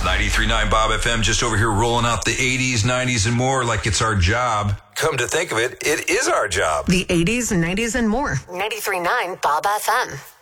93.9 Bob FM, just over here rolling out the 80s, 90s, and more like it's our job. Come to think of it, it is our job. The 80s, 90s, and more. 93.9 Bob FM.